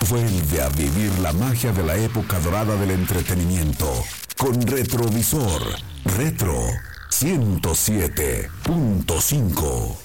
Vuelve a vivir la magia de la época dorada del entretenimiento con Retrovisor Retro 107.5.